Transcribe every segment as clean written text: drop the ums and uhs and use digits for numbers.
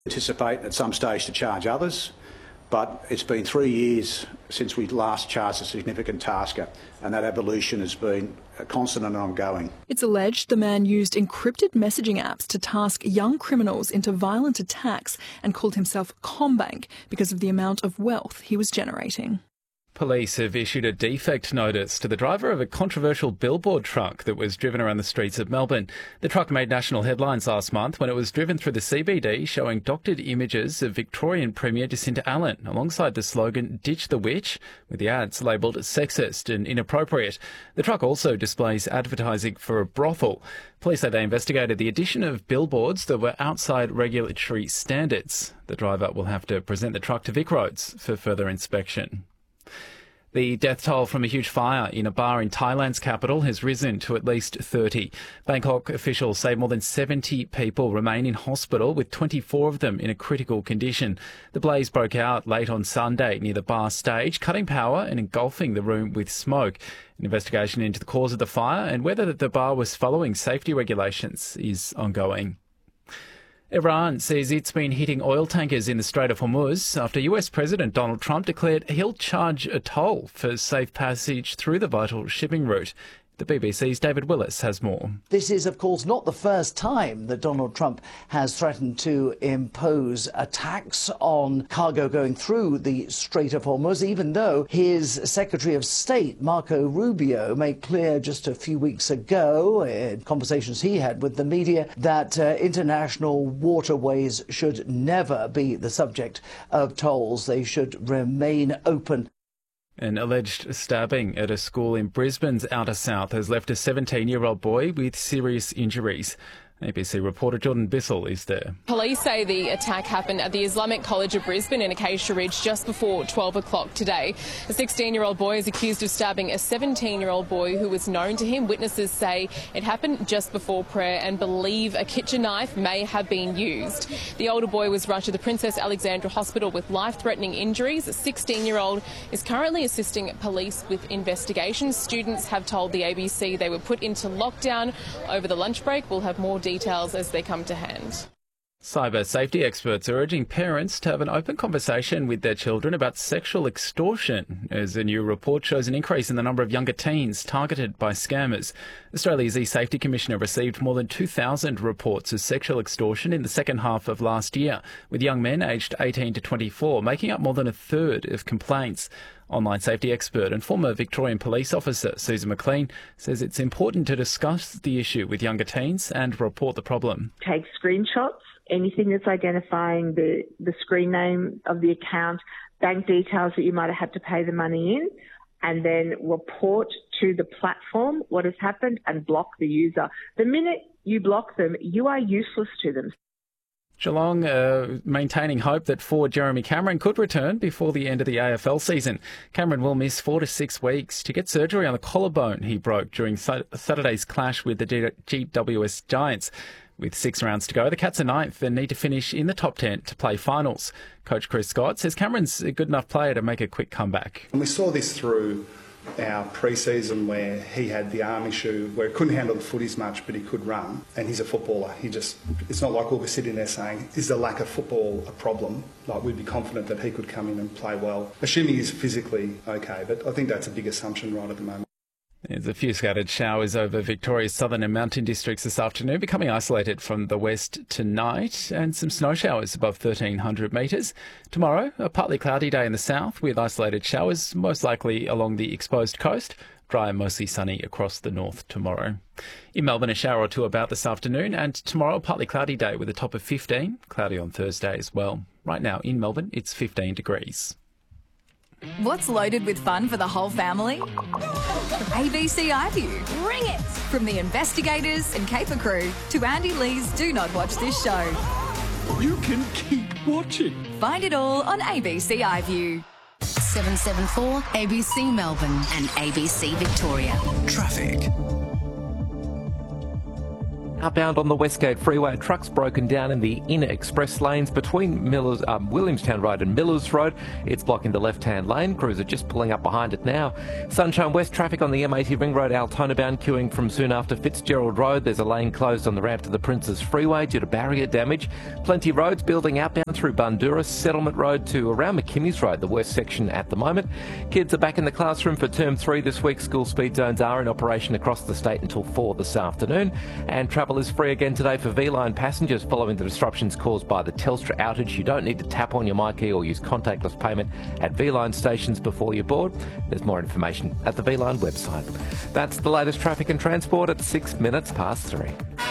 Anticipate at some stage to charge others, but it's been 3 years since we last charged a significant tasker, and that evolution has been constant and ongoing. It's alleged the man used encrypted messaging apps to task young criminals into violent attacks and called himself CommBank because of the amount of wealth he was generating. Police have issued a defect notice to the driver of a controversial billboard truck that was driven around the streets of Melbourne. The truck made national headlines last month when it was driven through the CBD, showing doctored images of Victorian Premier Jacinta Allen alongside the slogan "Ditch the Witch," with the ads labelled sexist and inappropriate. The truck also displays advertising for a brothel. Police say they investigated the addition of billboards that were outside regulatory standards. The driver will have to present the truck to VicRoads for further inspection. The death toll from a huge fire in a bar in Thailand's capital has risen to at least 30. Bangkok officials say more than 70 people remain in hospital, with 24 of them in a critical condition. The blaze broke out late on Sunday near the bar stage, cutting power and engulfing the room with smoke. An investigation into the cause of the fire and whether the bar was following safety regulations is ongoing. Iran says it's been hitting oil tankers in the Strait of Hormuz after US President Donald Trump declared he'll charge a toll for safe passage through the vital shipping route. The BBC's David Willis has more. This is, of course, not the first time that Donald Trump has threatened to impose a tax on cargo going through the Strait of Hormuz, even though his Secretary of State, Marco Rubio, made clear just a few weeks ago in conversations he had with the media that international waterways should never be the subject of tolls. They should remain open. An alleged stabbing at a school in Brisbane's outer south has left a 17-year-old boy with serious injuries. ABC reporter Jordan Bissell is there. Police say the attack happened at the Islamic College of Brisbane in Acacia Ridge just before 12 o'clock today. A 16-year-old boy is accused of stabbing a 17-year-old boy who was known to him. Witnesses say it happened just before prayer and believe a kitchen knife may have been used. The older boy was rushed to the Princess Alexandra Hospital with life-threatening injuries. A 16-year-old is currently assisting police with investigations. Students have told the ABC they were put into lockdown over the lunch break. We'll have more details as they come to hand. Cyber safety experts are urging parents to have an open conversation with their children about sexual extortion, as a new report shows an increase in the number of younger teens targeted by scammers. Australia's e-Safety Commissioner received more than 2,000 reports of sexual extortion in the second half of last year, with young men aged 18 to 24 making up more than a third of complaints. Online safety expert and former Victorian police officer Susan McLean says it's important to discuss the issue with younger teens and report the problem. Take screenshots, anything that's identifying the screen name of the account, bank details that you might have had to pay the money in, and then report to the platform what has happened and block the user. The minute you block them, you are useless to them. Geelong maintaining hope that forward Jeremy Cameron could return before the end of the AFL season. Cameron will miss 4 to 6 weeks to get surgery on the collarbone he broke during Saturday's clash with the GWS Giants. With 6 rounds to go, the Cats are ninth and need to finish in the top 10 to play finals. Coach Chris Scott says Cameron's a good enough player to make a quick comeback. And we saw this through our pre-season where he had the arm issue where he couldn't handle the footies much, but he could run, and he's a footballer. It's not like we'll be sitting there saying, is the lack of football a problem? Like, we'd be confident that he could come in and play well, assuming he's physically okay, but I think that's a big assumption right at the moment. There's a few scattered showers over Victoria's southern and mountain districts this afternoon, becoming isolated from the west tonight, and some snow showers above 1,300 metres. Tomorrow, a partly cloudy day in the south with isolated showers, most likely along the exposed coast. Dry and mostly sunny across the north tomorrow. In Melbourne, a shower or two about this afternoon, and tomorrow, a partly cloudy day with a top of 15. Cloudy on Thursday as well. Right now in Melbourne, it's 15 degrees. What's loaded with fun for the whole family? ABC iView. Bring it! From the investigators and caper crew to Andy Lee's Do Not Watch This Show. You can keep watching. Find it all on ABC iView. 774 ABC Melbourne and ABC Victoria. Traffic. Outbound on the Westgate Freeway, trucks broken down in the inner express lanes between Williamstown Road and Millers Road. It's blocking the left-hand lane. Crews are just pulling up behind it now. Sunshine West traffic on the M80 Ring Road, Altona bound, queuing from soon after Fitzgerald Road. There's a lane closed on the ramp to the Princes Freeway due to barrier damage. Plenty roads building outbound through Bundoora, Settlement Road to around McKinney's Road, the worst section at the moment. Kids are back in the classroom for Term 3 this week. School speed zones are in operation across the state until 4 this afternoon. And travel is free again today for V-Line passengers following the disruptions caused by the Telstra outage. You don't need to tap on your MyKey or use contactless payment at V-Line stations before you board. There's more information at the V-Line website. That's the latest traffic and transport at 6 minutes past 3.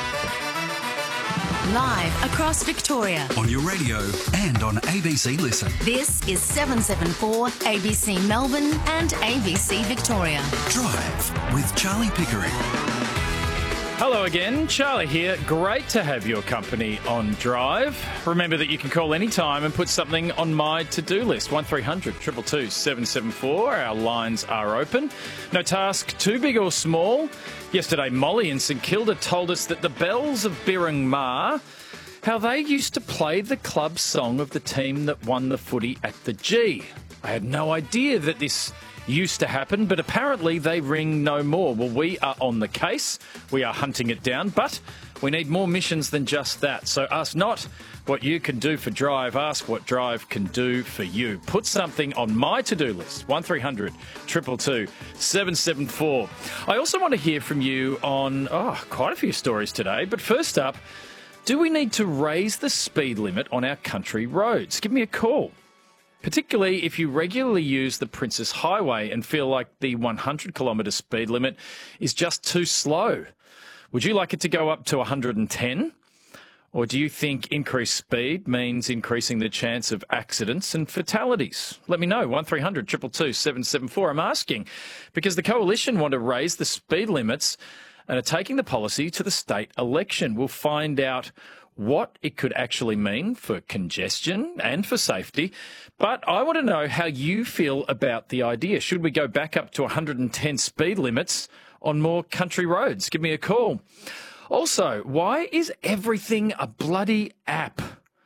Live across Victoria. On your radio and on ABC Listen. This is 774 ABC Melbourne and ABC Victoria. Drive with Charlie Pickering. Hello again, Charlie here. Great to have your company on Drive. Remember that you can call anytime and put something on my to-do list. 1300 222 774. Our lines are open. No task too big or small. Yesterday, Molly in St Kilda told us that the Bells of Birring Ma, how they used to play the club song of the team that won the footy at the G. I had no idea that this used to happen, but apparently they ring no more. Well, we are on the case. We are hunting it down, but we need more missions than just that. So ask not what you can do for Drive, ask what Drive can do for you. Put something on my to-do list, 1300 222 774. I also want to hear from you on quite a few stories today, but first up, do we need to raise the speed limit on our country roads? Give me a call. Particularly if you regularly use the Princes Highway and feel like the 100-kilometre speed limit is just too slow. Would you like it to go up to 110? Or do you think increased speed means increasing the chance of accidents and fatalities? Let me know, 1300 222 774. I'm asking because the Coalition want to raise the speed limits and are taking the policy to the state election. We'll find out what it could actually mean for congestion and for safety. But I want to know how you feel about the idea. Should we go back up to 110 speed limits on more country roads? Give me a call. Also, why is everything a bloody app? There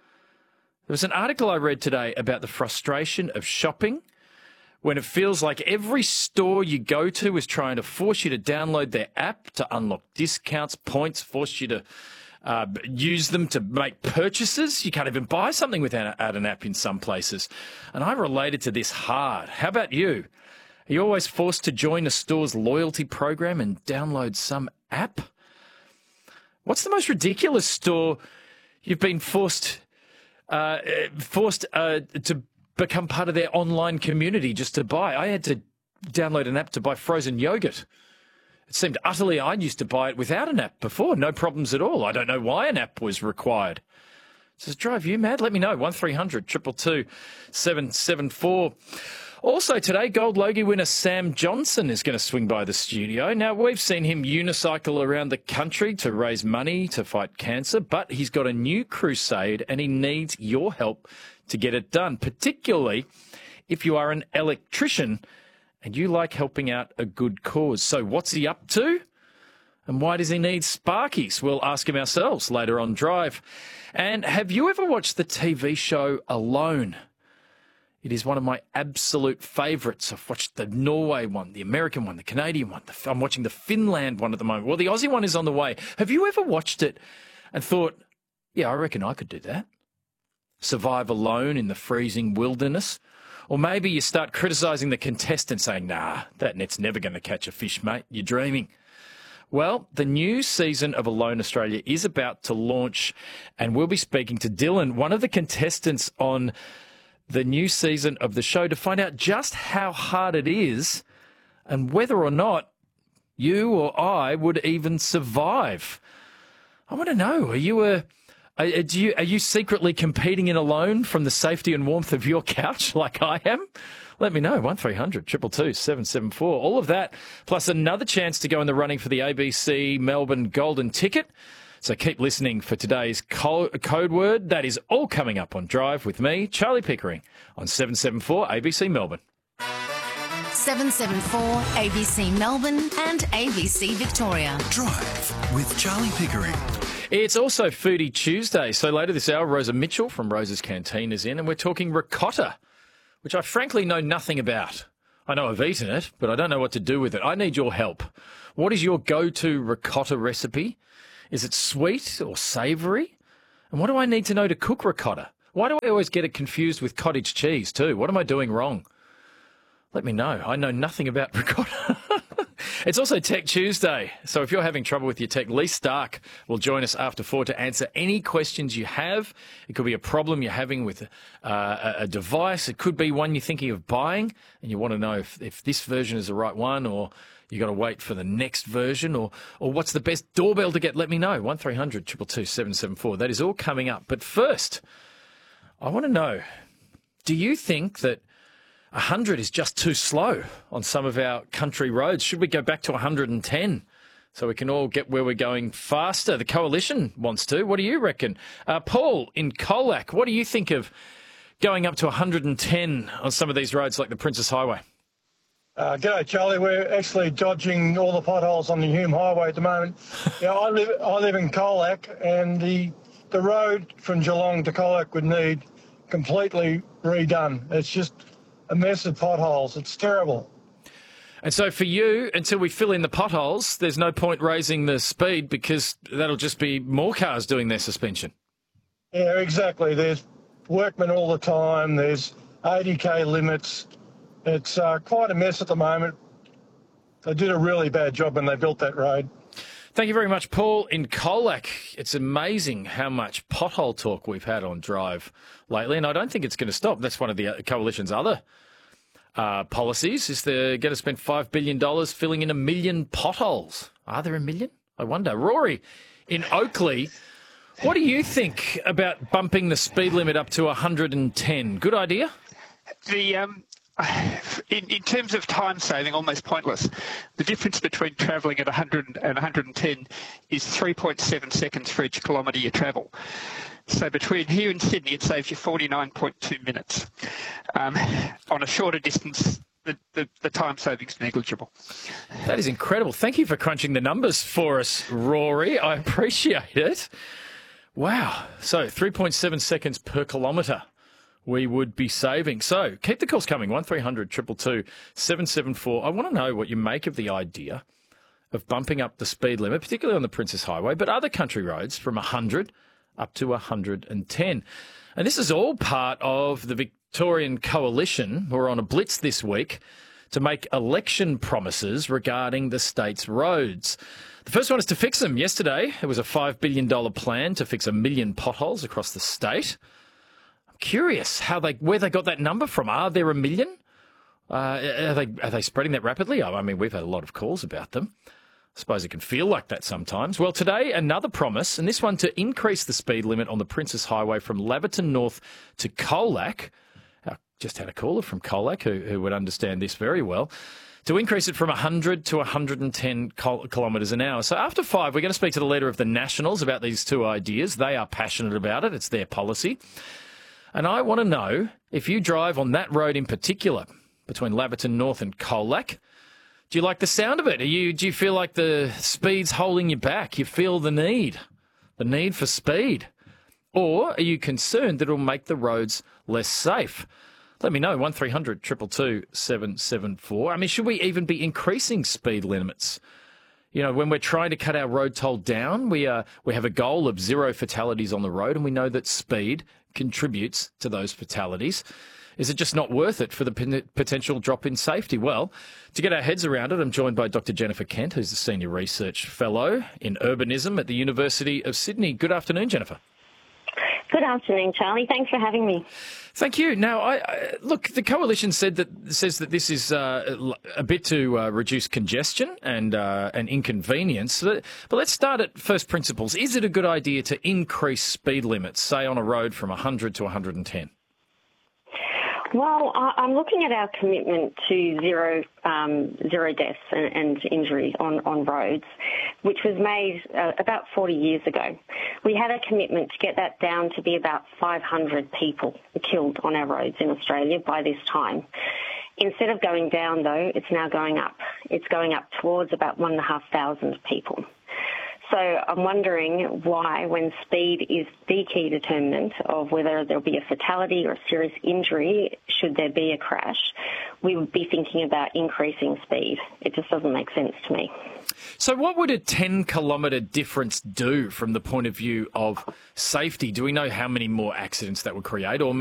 was an article I read today about the frustration of shopping when it feels like every store you go to is trying to force you to download their app to unlock discounts, points, force you to use them to make purchases. You can't even buy something without an app in some places. And I related to this hard. How about you? Are you always forced to join a store's loyalty program and download some app? What's the most ridiculous store you've been forced to become part of their online community just to buy? I had to download an app to buy frozen yogurt. It seemed utterly, I used to buy it without an app before, no problems at all. I don't know why an app was required. Does it drive you mad? Let me know, 1300 222 774. Also today, Gold Logie winner Sam Johnson is going to swing by the studio. Now, we've seen him unicycle around the country to raise money to fight cancer, but he's got a new crusade and he needs your help to get it done, particularly if you are an electrician and you like helping out a good cause. So what's he up to? And why does he need Sparkies? We'll ask him ourselves later on Drive. And have you ever watched the TV show Alone? It is one of my absolute favourites. I've watched the Norway one, the American one, the Canadian one. I'm watching the Finland one at the moment. Well, the Aussie one is on the way. Have you ever watched it and thought, yeah, I reckon I could do that? Survive alone in the freezing wilderness? Or maybe you start criticising the contestant saying, nah, that net's never going to catch a fish, mate. You're dreaming. Well, the new season of Alone Australia is about to launch, and we'll be speaking to Dylan, one of the contestants on the new season of the show, to find out just how hard it is and whether or not you or I would even survive. I want to know, are you secretly competing in Alone from the safety and warmth of your couch like I am? Let me know, 1300 222 774. All of that, plus another chance to go in the running for the ABC Melbourne Golden Ticket. So keep listening for today's code word. That is all coming up on Drive with me, Charlie Pickering, on 774 ABC Melbourne. 774 ABC Melbourne and ABC Victoria. Drive with Charlie Pickering. It's also Foodie Tuesday, so later this hour, Rosa Mitchell from Rosa's Canteen is in, and we're talking ricotta, which I frankly know nothing about. I know I've eaten it, but I don't know what to do with it. I need your help. What is your go-to ricotta recipe? Is it sweet or savoury? And what do I need to know to cook ricotta? Why do I always get it confused with cottage cheese too? What am I doing wrong? Let me know. I know nothing about ricotta. It's also Tech Tuesday, so if you're having trouble with your tech, Lee Stark will join us after 4 to answer any questions you have. It could be a problem you're having with a device. It could be one you're thinking of buying and you want to know if this version is the right one, or you got to wait for the next version, or what's the best doorbell to get. Let me know. 1300 222 774. That is all coming up. But first, I want to know, do you think that 100 is just too slow on some of our country roads? Should we go back to 110 so we can all get where we're going faster? The Coalition wants to. What do you reckon? Paul in Colac, what do you think of going up to 110 on some of these roads like the Princess Highway? G'day, Charlie. We're actually dodging all the potholes on the Hume Highway at the moment. I live in Colac, and the road from Geelong to Colac would need completely redone. It's just a mess of potholes. It's terrible. And so for you, until we fill in the potholes, there's no point raising the speed because that'll just be more cars doing their suspension. Yeah, exactly. There's workmen all the time. There's 80k limits. It's quite a mess at the moment. They did a really bad job when they built that road. Thank you very much, Paul in Colac. It's amazing how much pothole talk we've had on Drive lately, and I don't think it's going to stop. That's one of the Coalition's other policies, is they're going to spend $5 billion filling in 1 million potholes. Are there 1 million? I wonder. Rory in Oakley, what do you think about bumping the speed limit up to 110? Good idea? In terms of time saving, almost pointless. The difference between travelling at 100 and 110 is 3.7 seconds for each kilometre you travel. So between here and Sydney, it saves you 49.2 minutes. On a shorter distance, the time saving's negligible. That is incredible. Thank you for crunching the numbers for us, Rory. I appreciate it. Wow. So 3.7 seconds per kilometre we would be saving. So keep the calls coming, 1300 222 774. I want to know what you make of the idea of bumping up the speed limit, particularly on the Princess Highway, but other country roads from 100 up to 110. And this is all part of the Victorian Coalition, who are on a blitz this week to make election promises regarding the state's roads. The first one is to fix them. Yesterday, there was a $5 billion plan to fix 1 million potholes across the state. Curious where they got that number from. Are there 1 million? Are they spreading that rapidly? I mean, we've had a lot of calls about them. I suppose it can feel like that sometimes. Well, today, another promise, and this one to increase the speed limit on the Princess Highway from Laverton North to Colac. I just had a caller from Colac who would understand this very well. To increase it from 100 to 110 kilometres an hour. So after 5, we're going to speak to the leader of the Nationals about these two ideas. They are passionate about it. It's their policy. And I want to know, if you drive on that road in particular, between Laverton North and Colac, do you like the sound of it? Do you feel like the speed's holding you back? You feel the need for speed? Or are you concerned that it'll make the roads less safe? Let me know, 1300 222 774. I mean, should we even be increasing speed limits? You know, when we're trying to cut our road toll down, we have a goal of 0 fatalities on the road, and we know that speed contributes to those fatalities. Is it just not worth it for the potential drop in safety? Well, to get our heads around it, I'm joined by Dr. Jennifer Kent, who's the Senior Research Fellow in Urbanism at the University of Sydney. Good afternoon, Jennifer. Good afternoon, Charlie. Thanks for having me. Thank you. Now, look, the Coalition says that this is a bit to reduce congestion and inconvenience. But let's start at first principles. Is it a good idea to increase speed limits, say on a road from 100 to 110? Well, I'm looking at our commitment to zero deaths and injuries on roads, which was made about 40 years ago. We had a commitment to get that down to be about 500 people killed on our roads in Australia by this time. Instead of going down, though, it's now going up. It's going up towards about 1,500 people. So I'm wondering why, when speed is the key determinant of whether there'll be a fatality or a serious injury, should there be a crash, we would be thinking about increasing speed. It just doesn't make sense to me. So what would a 10-kilometre difference do from the point of view of safety? Do we know how many more accidents that would create? Or